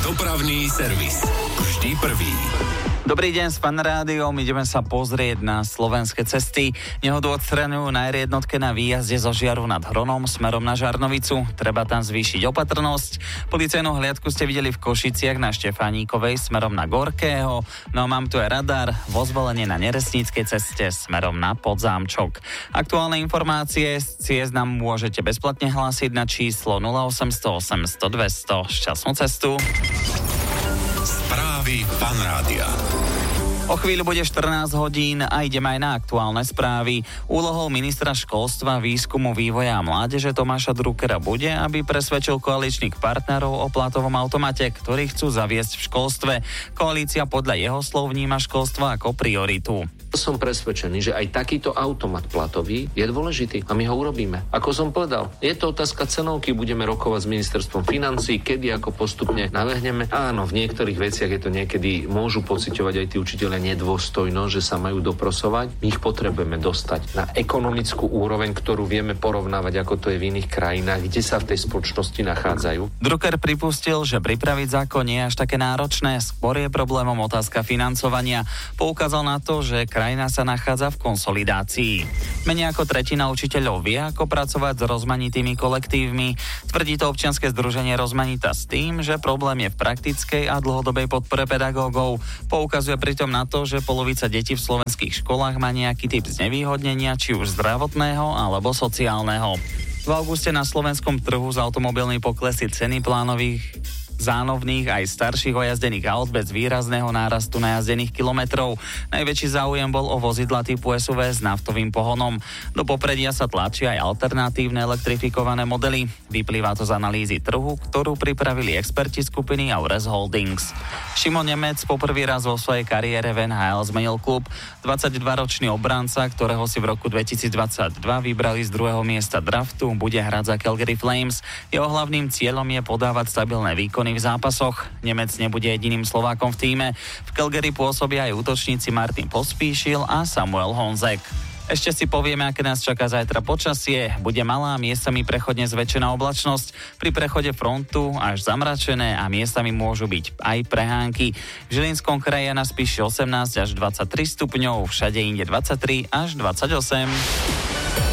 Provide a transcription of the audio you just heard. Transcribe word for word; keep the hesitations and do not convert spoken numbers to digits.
Dopravný servis. Vždy prvý. Dobrý deň, s Fan Rádiom. Ideme sa pozrieť na slovenské cesty. Nehodu odstraňujú na er jednotke na výjazde zo Žiaru nad Hronom smerom na Žarnovicu. Treba tam zvýšiť opatrnosť. Policajnú hliadku ste videli v Košiciach na Štefánikovej smerom na Gorkého. No mám tu aj radar vo Zvolenie na Neresníckej ceste smerom na Podzámčok. Aktuálne informácie z ciest nám môžete bezplatne hlásiť na číslo nula osemsto osemsto dvesto. Šťastnú cestu. Správy Fan Rádia. O chvíľu bude štrnásť hodín a ideme aj na aktuálne správy. Úlohou ministra školstva, výskumu, vývoja a mládeže Tomáša Druckera bude, aby presvedčil koaličných partnerov o platovom automate, ktorý chcú zaviesť v školstve. Koalícia podľa jeho slov vníma školstvo ako prioritu. Som presvedčený, že aj takýto automat platový je dôležitý a my ho urobíme. Ako som povedal, je to otázka cenovky, budeme rokovať s ministerstvom financií, kedy ako postupne nabehneme. Áno, v niektorých veciach je to niekedy, môžu pociťovať aj tí učitelia nedôstojno, že sa majú doprosovať. My ich potrebujeme dostať na ekonomickú úroveň, ktorú vieme porovnávať, ako to je v iných krajinách, kde sa v tej spoločnosti nachádzajú. Drucker pripustil, že pripraviť zákon nie je až také náročné, skôr je problémom otázka financovania. Poukázal na to, že krajina sa nachádza v konsolidácii. Menej ako tretina učiteľov vie, ako pracovať s rozmanitými kolektívmi. Tvrdí to občianske združenie Rozmanita s tým, že problém je v praktickej a dlhodobej podpore pedagógov. Poukazuje pritom na to, že polovica detí v slovenských školách má nejaký typ znevýhodnenia, či už zdravotného alebo sociálneho. V auguste na slovenskom trhu s automobilmi poklesli ceny plánových zánovných aj starších ojazdených aut bez výrazného nárastu najazdených kilometrov. Najväčší záujem bol o vozidla typu es ú vé s naftovým pohonom. Do popredia sa tlačia aj alternatívne elektrifikované modely. Vyplýva to z analýzy trhu, ktorú pripravili experti skupiny Aures Holdings. Šimon Nemec poprvý raz vo svojej kariére v en há el zmenil klub. dvadsaťdvaročný obranca, ktorého si v roku dvetisícdvadsaťdva vybrali z druhého miesta draftu, bude hrať za Calgary Flames. Jeho hlavným cieľom je podávať stabilné výkony v zápasoch. Nemec nebude jediným Slovákom v tíme. V Calgary pôsobia aj útočníci Martin Pospíšil a Samuel Honzek. Ešte si povieme, aké nás čaká zajtra počasie. Bude malá, miestami prechodne zväčšená oblačnosť. Pri prechode frontu až zamračené a miestami môžu byť aj prehánky. V Žilinskom kraji nás píše osemnásť až dvadsaťtri stupňov, všade inde dvadsaťtri až dvadsaťosem.